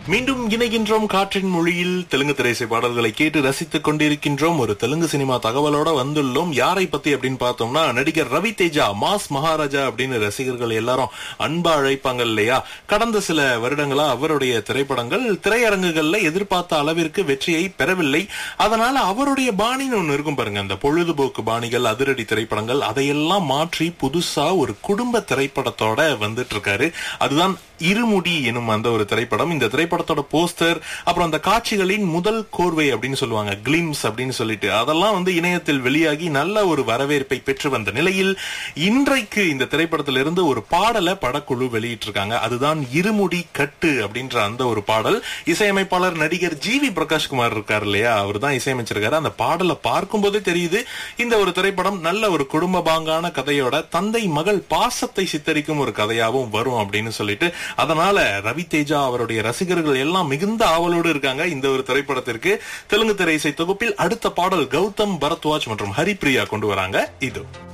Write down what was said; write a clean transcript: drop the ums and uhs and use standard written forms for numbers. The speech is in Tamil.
மீண்டும் இணைகின்றோம் காற்றின் மொழியில் தெலுங்கு திரைசை பாடல்களை கேட்டு ரசித்துக் கொண்டிருக்கின்றோம். ஒரு தெலுங்கு சினிமா தகவலோட வந்துள்ளோம். யாரை பத்தி அப்படின்னு பார்த்தோம்னா, நடிகர் ரவி தேஜா, மாஸ் மகாராஜா அப்படின்னு ரசிகர்கள் எல்லாரும் அன்பா அழைப்பாங்க இல்லையா. கடந்த சில வருடங்களா அவருடைய திரைப்படங்கள் திரையரங்குகள்ல எதிர்பார்த்த அளவிற்கு வெற்றியை பெறவில்லை. அதனால அவருடைய பாணின்னு ஒண்ணு இருக்கும் பாருங்க, அந்த பொழுதுபோக்கு பாணிகள், அதிரடி திரைப்படங்கள், அதையெல்லாம் மாற்றி புதுசா ஒரு குடும்ப திரைப்படத்தோட வந்துட்டு இருக்காரு. அதுதான் இருமுடி எனும் அந்த ஒரு திரைப்படம். இந்த திரைப்படத்தோட போஸ்டர், அப்புறம் அந்த காட்சிகளின் முதல் கோர்வை அப்படின்னு சொல்லுவாங்க, கிளிம்ஸ் அப்படின்னு சொல்லிட்டு, அதெல்லாம் வந்து இணையத்தில் வெளியாகி நல்ல ஒரு வரவேற்பை பெற்று வந்த நிலையில் இன்றைக்கு இந்த திரைப்படத்திலிருந்து ஒரு பாடலை படக்குழு வெளியிட்டிருக்காங்க. அதுதான் இருமுடி கட்டு அப்படின்ற அந்த ஒரு பாடல். இசையமைப்பாளர் நடிகர் ஜிவி பிரகாஷ்குமார் இருக்கார் இல்லையா, அவர் தான் இசையமைச்சிருக்காரு. அந்த பாடலை பார்க்கும் போதே தெரியுது இந்த ஒரு திரைப்படம் நல்ல ஒரு குடும்ப பாங்கான கதையோட தந்தை மகள் பாசத்தை சித்தரிக்கும் ஒரு கதையாவும் வரும் அப்படின்னு சொல்லிட்டு, அதனால ரவி தேஜா அவருடைய ரசிகர்கள் எல்லாம் மிகுந்த ஆவலோடு இருக்காங்க இந்த ஒரு திரைப்படத்திற்கு. தெலுங்கு திரை இசை தொகுப்பில் அடுத்த பாடல் கௌதம் பரத்வாஜ் மற்றும் ஹரிப்பிரியா கொண்டு வராங்க. இது